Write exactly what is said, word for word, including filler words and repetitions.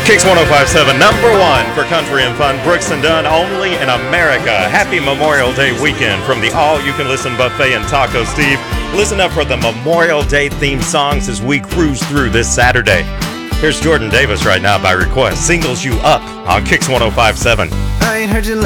Kicks one oh five point seven, number one for country and fun. Brooks and Dunn, only in America. Happy Memorial Day weekend from the all-you-can-listen buffet and Taco Steve. Listen up for the Memorial Day themed songs as we cruise through this Saturday. Here's Jordan Davis right now by request. Singles You Up on Kicks one oh five point seven. I ain't heard you